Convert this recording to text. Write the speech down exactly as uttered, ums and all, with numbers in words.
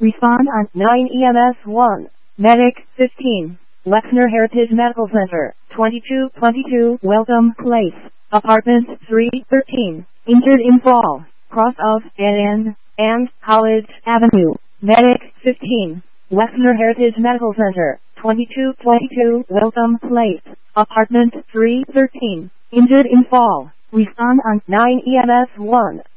Respond on nine E M S one. Medic fifteen. Lexner Heritage Medical Center, twenty-two twenty-two Welcome Place, Apartment three thirteen. Injured in fall, cross of N N and College Avenue. Medic fifteen. Lexner Heritage Medical Center, twenty-two twenty-two Welcome Place, Apartment three thirteen. Injured in fall. Respond on nine E M S one.